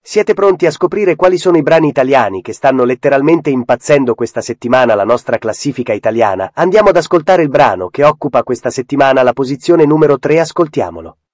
Siete pronti a scoprire quali sono i brani italiani che stanno letteralmente impazzendo questa settimana la nostra classifica italiana? Andiamo ad ascoltare il brano che occupa questa settimana la posizione numero 3, ascoltiamolo.